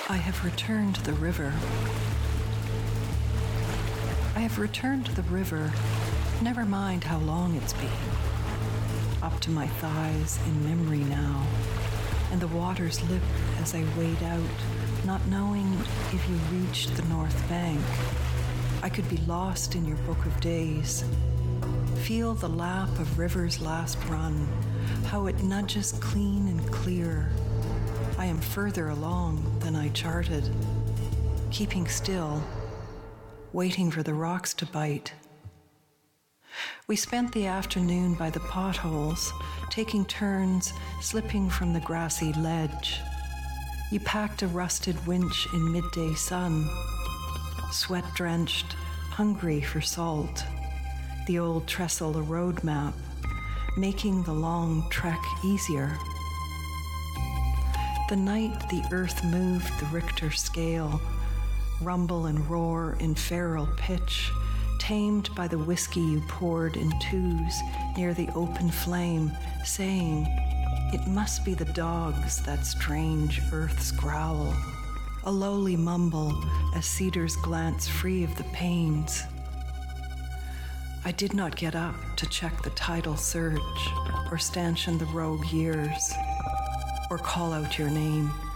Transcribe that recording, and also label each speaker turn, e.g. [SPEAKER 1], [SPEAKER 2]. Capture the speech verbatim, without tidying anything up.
[SPEAKER 1] I have returned to the river. I have returned to the river, never mind how long it's been. Up to my thighs in memory now, and the water's lip as I wade out, not knowing if you reached the north bank. I could be lost in your book of days. Feel the lap of river's last run, how it nudges clean and clear. I am further along than I charted, keeping still, waiting for the rocks to bite. We spent the afternoon by the potholes, taking turns slipping from the grassy ledge. You packed a rusted winch in midday sun, sweat-drenched, hungry for salt. The old trestle a road map, making the long trek easier. The night the earth moved the Richter scale, rumble and roar in feral pitch, tamed by the whiskey you poured in twos near the open flame, saying, "It must be the dogs, that strange earth's growl." A lowly mumble as cedars glance free of the pains. I did not get up to check the tidal surge or stanchion the rogue years or call out your name.